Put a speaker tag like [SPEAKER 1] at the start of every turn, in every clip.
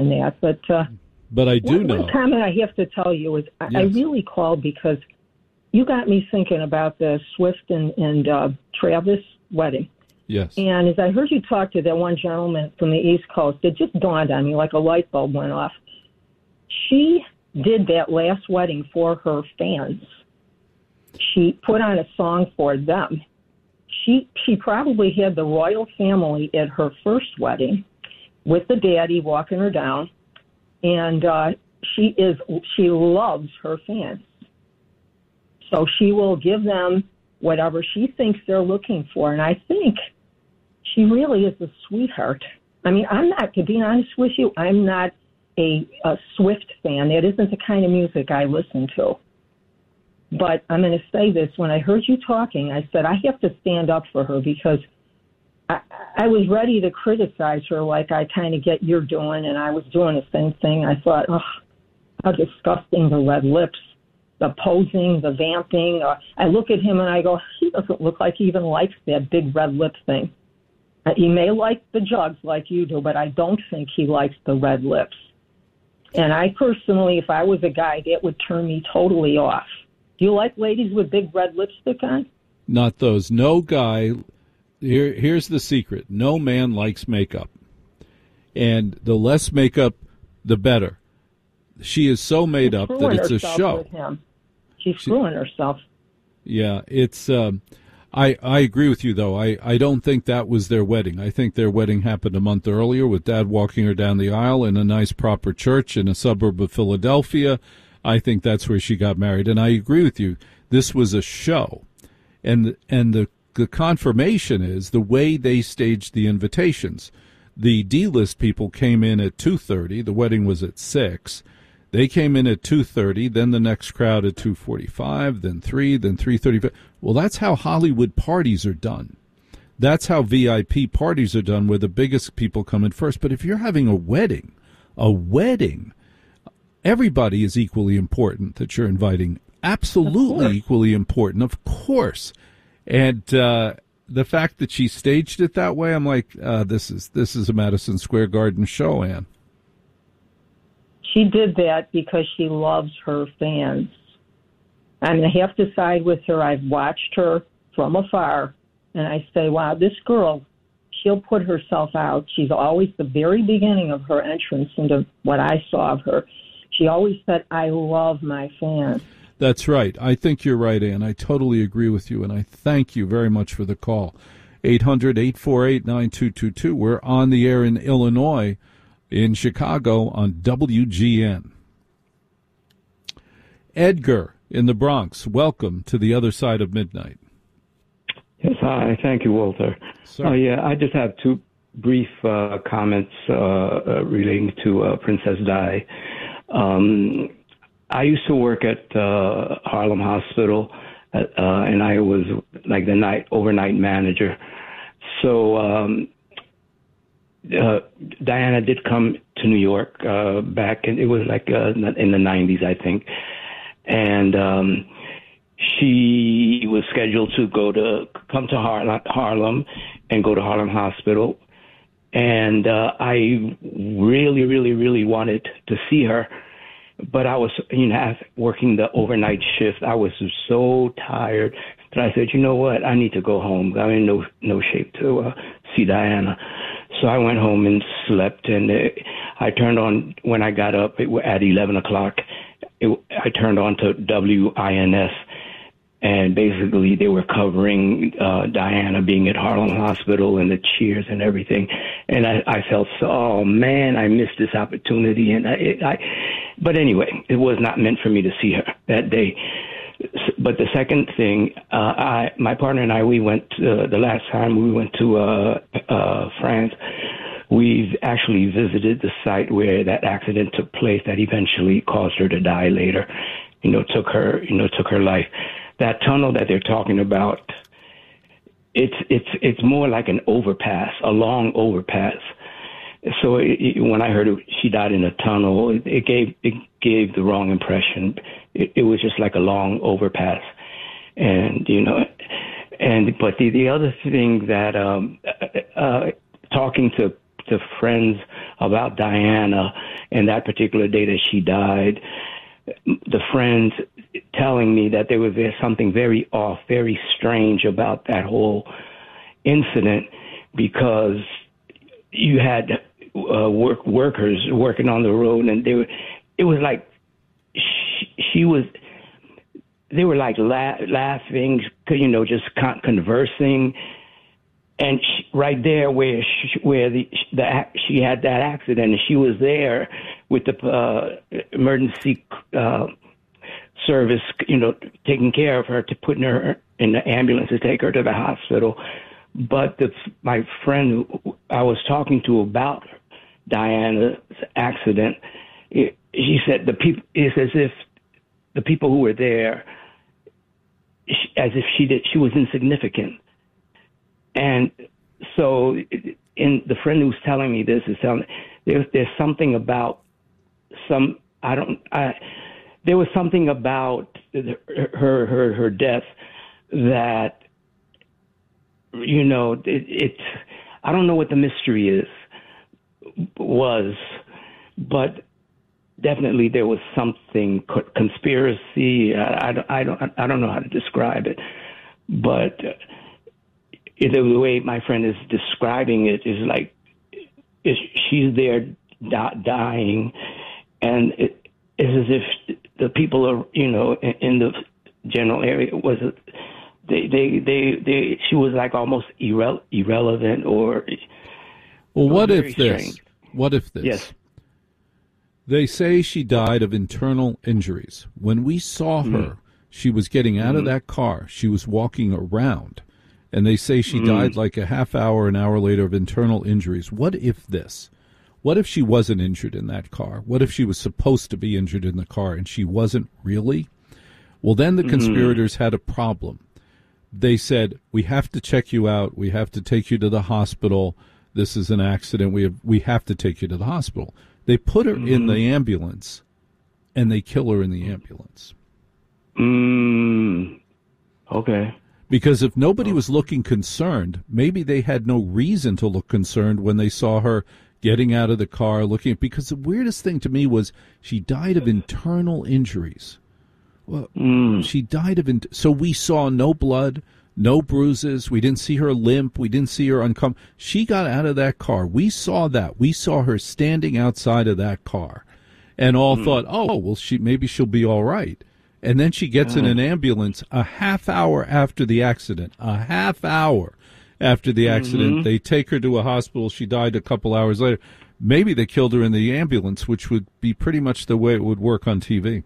[SPEAKER 1] that.
[SPEAKER 2] But I do know.
[SPEAKER 1] One comment I have to tell you is I really called because you got me thinking about the Swift and Travis wedding.
[SPEAKER 2] Yes.
[SPEAKER 1] And as I heard you talk to that one gentleman from the East Coast, it just dawned on me like a light bulb went off. She did that last wedding for her fans. She put on a song for them. She probably had the royal family at her first wedding with the daddy walking her down, and she loves her fans. So she will give them whatever she thinks they're looking for, and I think she really is a sweetheart. I mean, to be honest with you, I'm not a Swift fan. That isn't the kind of music I listen to. But I'm going to say this. When I heard you talking, I said, I have to stand up for her because I was ready to criticize her like I kind of get you're doing, and I was doing the same thing. I thought, oh, how disgusting, the red lips, the posing, the vamping. I look at him and I go, he doesn't look like he even likes that big red lip thing. He may like the jugs like you do, but I don't think he likes the red lips. And I personally, if I was a guy, that would turn me totally off. Do you like ladies with big red lipstick on?
[SPEAKER 2] Not those. No guy. Here's the secret. No man likes makeup. And the less makeup, the better. She is so made up that it's a show.
[SPEAKER 1] With him. She's screwing herself.
[SPEAKER 2] Yeah, it's... I agree with you, though. I don't think that was their wedding. I think their wedding happened a month earlier with Dad walking her down the aisle in a nice, proper church in a suburb of Philadelphia. I think that's where she got married. And I agree with you. This was a show. And the confirmation is the way they staged the invitations. The D-list people came in at 2:30. The wedding was at 6. They came in at 2:30, then the next crowd at 2:45, then 3, then 3:35. Well, that's how Hollywood parties are done. That's how VIP parties are done, where the biggest people come in first. But if you're having a wedding, everybody is equally important that you're inviting. Absolutely equally important, of course. And the fact that she staged it that way, I'm like, this is a Madison Square Garden show, Ann.
[SPEAKER 1] She did that because she loves her fans. I'm going to have to side with her. I've watched her from afar, and I say, wow, this girl, she'll put herself out. She's always the very beginning of her entrance into what I saw of her. She always said, I love my fans.
[SPEAKER 2] That's right. I think you're right, Ann. I totally agree with you, and I thank you very much for the call. 800-848-9222. We're on the air in Illinois, in Chicago on WGN. Edgar in the Bronx, welcome to the other side of midnight.
[SPEAKER 3] Yes, hi. Thank you, Walter. Yeah, I just have two brief comments relating to Princess Di. I used to work at Harlem Hospital, and I was like the overnight manager. So Diana did come to New York back, and it was like in the 90s, I think. And she was scheduled to come to Harlem and go to Harlem Hospital. And I really, really, really wanted to see her. But I was, working the overnight shift. I was so tired that I said, you know what? I need to go home. I'm in no shape to see Diana. So I went home and slept, and I turned on, when I got up at 11 o'clock, I turned on to WINS, and basically they were covering Diana being at Harlem Hospital and the cheers and everything. And I felt oh man, I missed this opportunity. And but anyway, it was not meant for me to see her that day. But the second thing, my partner and I, we went the last time we went to France. We've actually visited the site where that accident took place that eventually caused her to die later. Took her life. That tunnel that they're talking about, it's more like an overpass, a long overpass. So when I heard she died in a tunnel, it gave the wrong impression. It was just like a long overpass, and but the other thing that talking to to friends about Diana and that particular day that she died, the friends telling me that there was something very off, very strange about that whole incident, because you had workers working on the road, and it was like they were like laughing, just conversing. And right there where she had that accident, and she was there with the emergency service, taking care of her, to putting her in the ambulance to take her to the hospital. But my friend who I was talking to about Diana's accident, she said it's as if the people who were there, as if she was insignificant. And so, the friend who's telling me this is telling me there's something about there was something about her death that, I don't know what the mystery was, but definitely there was something conspiracy. I don't know how to describe it, but the way my friend is describing it is like she's there dying, and it's as if the people are, in the general area she was like almost irrelevant, or.
[SPEAKER 2] Well, what if this?
[SPEAKER 3] Yes.
[SPEAKER 2] They say she died of internal injuries. When we saw her, she was getting out of that car. She was walking around. And they say she died like a half hour, an hour later, of internal injuries. What if this? What if she wasn't injured in that car? What if she was supposed to be injured in the car and she wasn't really? Well, then the conspirators had a problem. They said, we have to check you out. We have to take you to the hospital. This is an accident. We have to take you to the hospital. They put her in the ambulance, and they kill her in the ambulance.
[SPEAKER 3] Okay.
[SPEAKER 2] Because if nobody was looking concerned, maybe they had no reason to look concerned when they saw her getting out of the car, looking at, because the weirdest thing to me was she died of internal injuries. Well, she died of, so we saw no blood, no bruises. We didn't see her limp. We didn't see her uncomfortable. She got out of that car. We saw that. We saw her standing outside of that car, and all thought, oh, well, maybe she'll be all right. And then she gets in an ambulance a half hour after the accident. They take her to a hospital. She died a couple hours later. Maybe they killed her in the ambulance, which would be pretty much the way it would work on TV.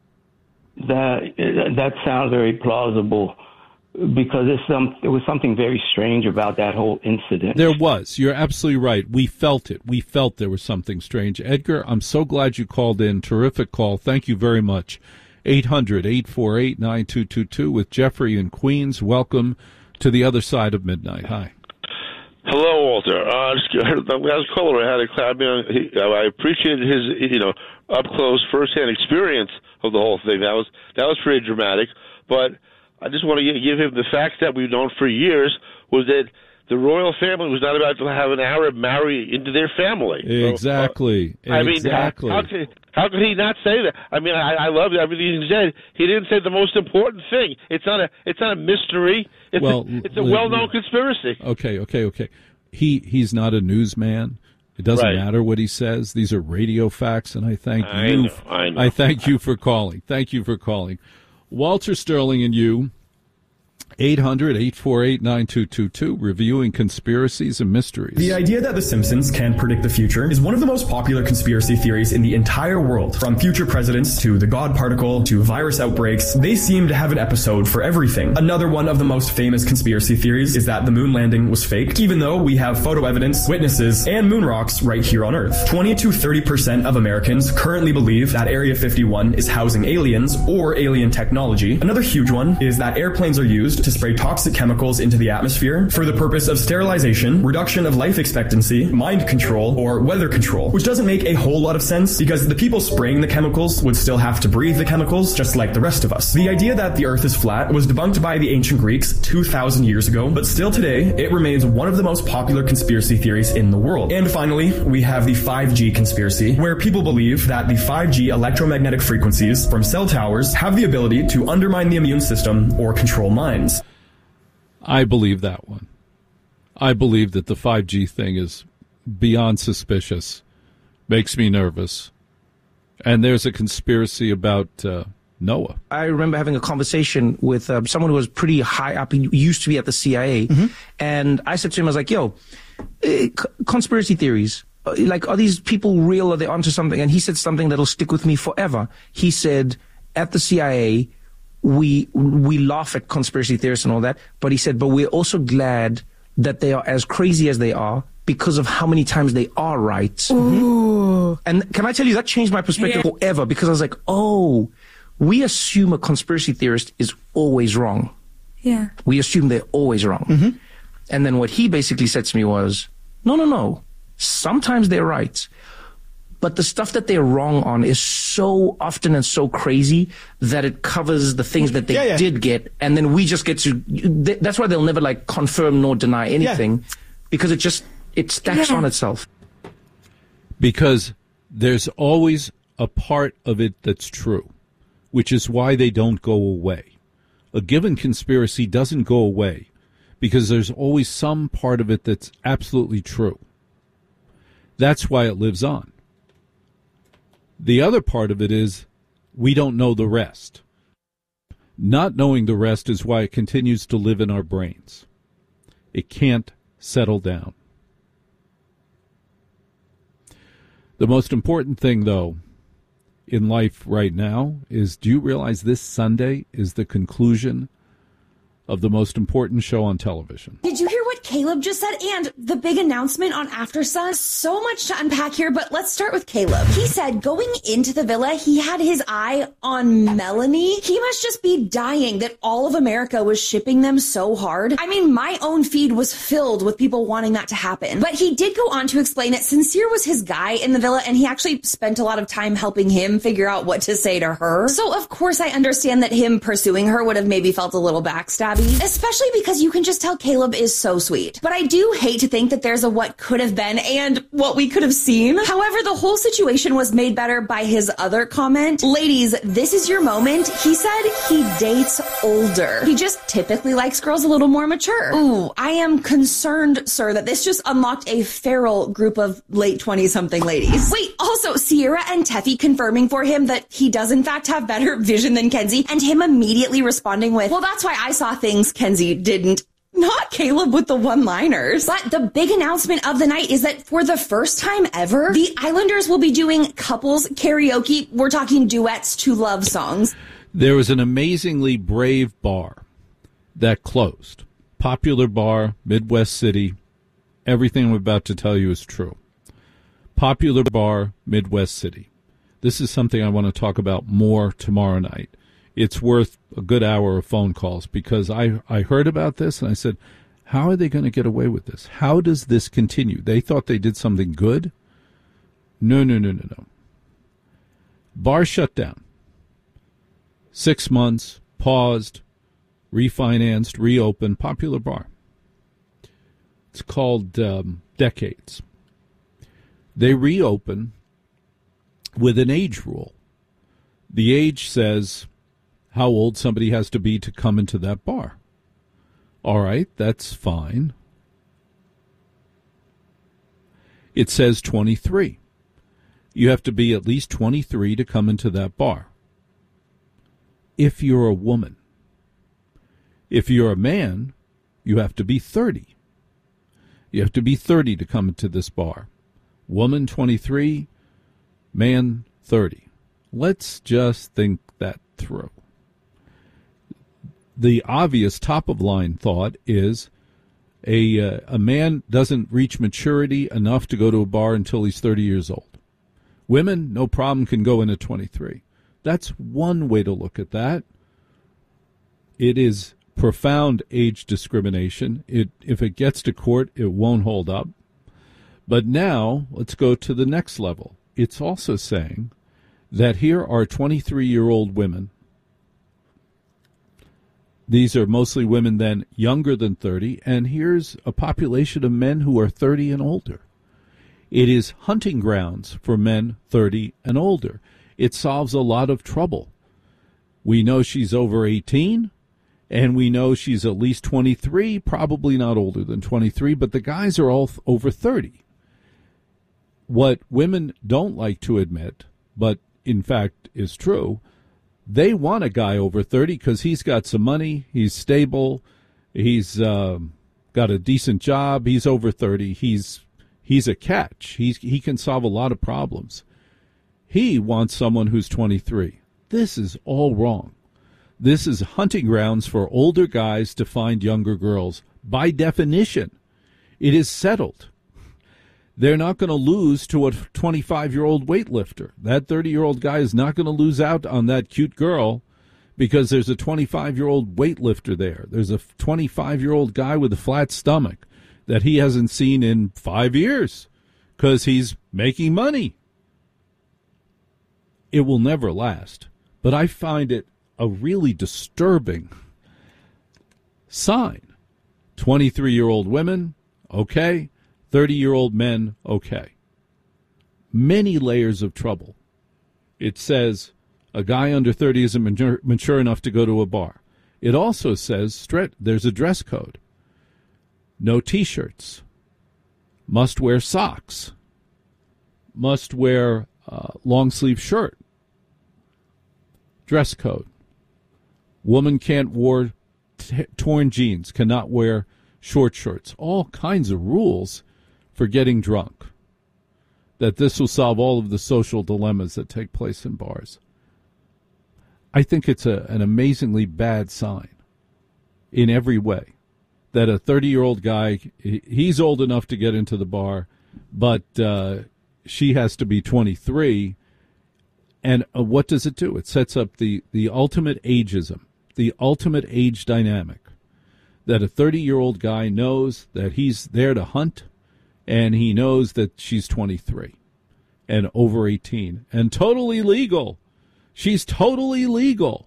[SPEAKER 3] That sounds very plausible, because there was something very strange about that whole incident.
[SPEAKER 2] There was. You're absolutely right. We felt it. We felt there was something strange. Edgar, I'm so glad you called in. Terrific call. Thank you very much. 800-848-9222 with Jeffrey in Queens. Welcome to the other side of midnight. Hi.
[SPEAKER 4] Hello, Walter. Last caller I had I appreciated his, up close, firsthand experience of the whole thing. That was pretty dramatic. But I just want to give him the fact that we've known for years was that the royal family was not about to have an Arab marry into their family.
[SPEAKER 2] Exactly.
[SPEAKER 4] So, exactly. How could he not say that? I mean, I loved everything he said. He didn't say the most important thing. It's not a mystery. It's a well-known conspiracy.
[SPEAKER 2] Okay. He's not a newsman. It doesn't matter what he says. These are radio facts, and I thank you.
[SPEAKER 4] I know.
[SPEAKER 2] I thank you for calling. Thank you for calling. Walter Sterling and you, 800-848-9222, reviewing conspiracies and mysteries.
[SPEAKER 5] The idea that The Simpsons can predict the future is one of the most popular conspiracy theories in the entire world. From future presidents to the God particle to virus outbreaks, they seem to have an episode for everything. Another one of the most famous conspiracy theories is that the moon landing was fake, even though we have photo evidence, witnesses, and moon rocks right here on Earth. 20 to 30% of Americans currently believe that Area 51 is housing aliens or alien technology. Another huge one is that airplanes are used to spray toxic chemicals into the atmosphere for the purpose of sterilization, reduction of life expectancy, mind control, or weather control, which doesn't make a whole lot of sense because the people spraying the chemicals would still have to breathe the chemicals just like the rest of us. The idea that the Earth is flat was debunked by the ancient Greeks 2,000 years ago, but still today, it remains one of the most popular conspiracy theories in the world. And finally, we have the 5G conspiracy, where people believe that the 5G electromagnetic frequencies from cell towers have the ability to undermine the immune system or control minds.
[SPEAKER 2] I believe that one. I believe that the 5G thing is beyond suspicious. Makes me nervous. And there's a conspiracy about Noah.
[SPEAKER 6] I remember having a conversation with someone who was pretty high up. He used to be at the CIA. And I said to him, I was like, yo, conspiracy theories, like, are these people real? Are they onto something? And he said something that'll stick with me forever. He said, at the CIA, we laugh at conspiracy theorists and all that. But he said, but we're also glad that they are as crazy as they are because of how many times they are right. And can I tell you, that changed my perspective forever, because I was like, oh, we assume a conspiracy theorist is always wrong.
[SPEAKER 7] Yeah.
[SPEAKER 6] We assume they're always wrong. And then what he basically said to me was, no. Sometimes they're right. But the stuff that they're wrong on is so often and so crazy that it covers the things that they did get. And then we just get to, that's why they'll never like confirm nor deny anything, because it stacks on itself.
[SPEAKER 2] Because there's always a part of it that's true, which is why they don't go away. A given conspiracy doesn't go away because there's always some part of it that's absolutely true. That's why it lives on. The other part of it is we don't know the rest. Not knowing the rest is why it continues to live in our brains. It can't settle down. The most important thing, though, in life right now is, do you realize this Sunday is the conclusion of the most important show on television?
[SPEAKER 7] Did you hear what Caleb just said? And the big announcement on AfterSun? So much to unpack here, but let's start with Caleb. He said going into the villa, he had his eye on Melanie. He must just be dying that all of America was shipping them so hard. I mean, my own feed was filled with people wanting that to happen. But he did go on to explain that Sincere was his guy in the villa, and he actually spent a lot of time helping him figure out what to say to her. So, of course, I understand that him pursuing her would have maybe felt a little backstabby. Especially because you can just tell Caleb is so sweet. But I do hate to think that there's a what could have been and what we could have seen. However, the whole situation was made better by his other comment. Ladies, this is your moment. He said he dates older. He just typically likes girls a little more mature. Ooh, I am concerned, sir, that this just unlocked a feral group of late 20-something ladies. Wait, also, Sierra and Teffy confirming for him that he does in fact have better vision than Kenzie, and him immediately responding with, well, that's why I saw things Kenzie didn't. Not Caleb with the one-liners. But the big announcement of the night is that for the first time ever, the Islanders will be doing couples karaoke. We're talking duets to love songs.
[SPEAKER 2] There was an amazingly brave bar that closed. Popular bar, Midwest City. Everything I'm about to tell you is true. Popular bar, Midwest City. This is something I want to talk about more tomorrow night. It's worth a good hour of phone calls, because I heard about this and I said, how are they going to get away with this? How does this continue? They thought they did something good? No. Bar shut down. 6 months, paused, refinanced, reopened, popular bar. It's called Decades. They reopen with an age rule. The age says how old somebody has to be to come into that bar. All right, that's fine. It says 23. You have to be at least 23 to come into that bar. If you're a woman. If you're a man, you have to be 30. You have to be 30 to come into this bar. Woman 23, man 30. Let's just think that through. The obvious top-of-line thought is a man doesn't reach maturity enough to go to a bar until he's 30 years old. Women, no problem, can go in at 23. That's one way to look at that. It is profound age discrimination. If it gets to court, it won't hold up. But now let's go to the next level. It's also saying that here are 23-year-old women. These are mostly women then younger than 30, and here's a population of men who are 30 and older. It is hunting grounds for men 30 and older. It solves a lot of trouble. We know she's over 18, and we know she's at least 23, probably not older than 23, but the guys are all over 30. What women don't like to admit, but in fact is true, they want a guy over 30 because he's got some money, he's stable, he's got a decent job, he's over 30, he's a catch. He can solve a lot of problems. He wants someone who's 23. This is all wrong. This is hunting grounds for older guys to find younger girls. By definition, it is settled. They're not going to lose to a 25-year-old weightlifter. That 30-year-old guy is not going to lose out on that cute girl because there's a 25-year-old weightlifter there. There's a 25-year-old guy with a flat stomach that he hasn't seen in 5 years because he's making money. It will never last. But I find it a really disturbing sign. 23-year-old women, okay. 30-year-old men, okay. Many layers of trouble. It says a guy under 30 isn't mature enough to go to a bar. It also says there's a dress code. No T-shirts. Must wear socks. Must wear long-sleeve shirt. Dress code. Woman can't wear torn jeans, cannot wear short shorts. All kinds of rules for getting drunk. That this will solve all of the social dilemmas that take place in bars. I think it's an amazingly bad sign in every way. That a 30-year-old guy, he's old enough to get into the bar, but she has to be 23. And what does it do? It sets up the ultimate ageism, the ultimate age dynamic. That a 30-year-old guy knows that he's there to hunt, and he knows that she's 23 and over 18 and totally legal. She's totally legal.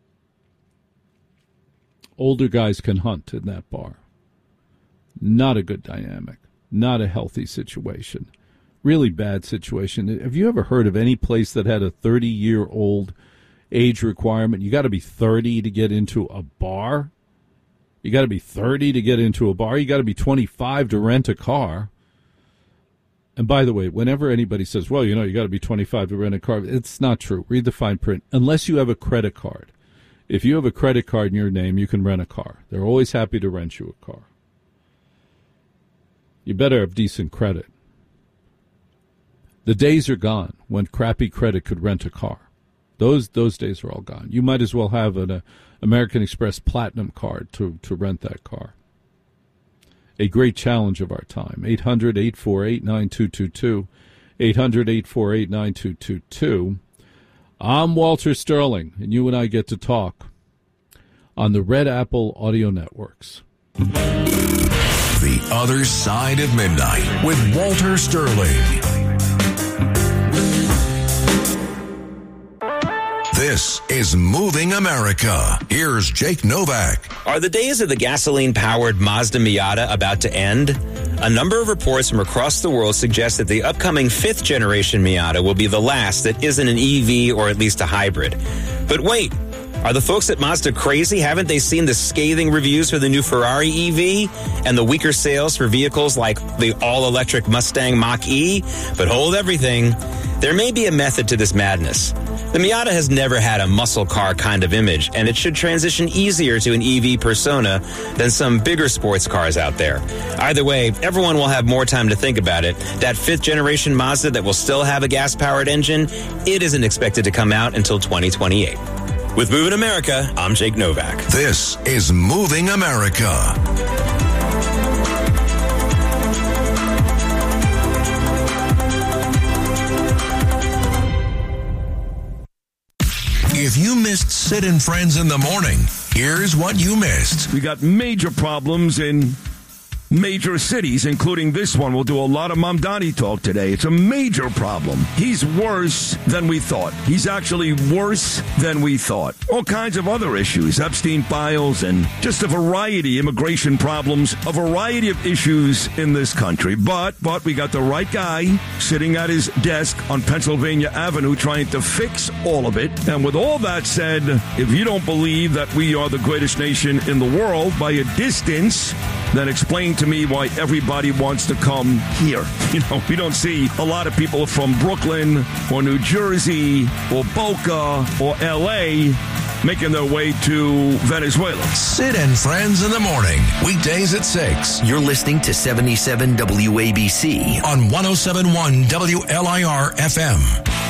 [SPEAKER 2] Older guys can hunt in that bar. Not a good dynamic. Not a healthy situation. Really bad situation. Have you ever heard of any place that had a 30-year-old age requirement? You got to be 30 to get into a bar. You got to be 30 to get into a bar. You got to be 25 to rent a car. And by the way, whenever anybody says, well, you got to be 25 to rent a car, it's not true. Read the fine print. Unless you have a credit card. If you have a credit card in your name, you can rent a car. They're always happy to rent you a car. You better have decent credit. The days are gone when crappy credit could rent a car. Those days are all gone. You might as well have an American Express Platinum card to rent that car. A great challenge of our time. 800-848-9222. 800-848-9222. I'm Walter Sterling, and you and I get to talk on the Red Apple Audio Networks.
[SPEAKER 8] The Other Side of Midnight with Walter Sterling. This is Moving America. Here's Jake Novak.
[SPEAKER 9] Are the days of the gasoline-powered Mazda Miata about to end? A number of reports from across the world suggest that the upcoming fifth-generation Miata will be the last that isn't an EV or at least a hybrid. But wait, are the folks at Mazda crazy? Haven't they seen the scathing reviews for the new Ferrari EV and the weaker sales for vehicles like the all-electric Mustang Mach-E? But hold everything. There may be a method to this madness. The Miata has never had a muscle car kind of image, and it should transition easier to an EV persona than some bigger sports cars out there. Either way, everyone will have more time to think about it. That fifth-generation Mazda that will still have a gas-powered engine, it isn't expected to come out until 2028. With Moving America, I'm Jake Novak.
[SPEAKER 8] This is Moving America. If you missed Sid and Friends in the Morning, Here's what you missed.
[SPEAKER 10] We got major problems in major cities, including this one. We'll do a lot of Mamdani talk today. It's a major problem. He's worse than we thought. He's actually worse than we thought. All kinds of other issues, Epstein files, and just a variety of immigration problems, a variety of issues in this country. But we got the right guy sitting at his desk on Pennsylvania Avenue trying to fix all of it. And with all that said, if you don't believe that we are the greatest nation in the world by a distance, then explain to me why everybody wants to come here. You know, we don't see a lot of people from Brooklyn or New Jersey or Boca or L.A. making their way to Venezuela.
[SPEAKER 8] Sid and Friends in the morning, weekdays at 6.
[SPEAKER 11] You're listening to 77 WABC
[SPEAKER 8] on 107.1 WLIR FM.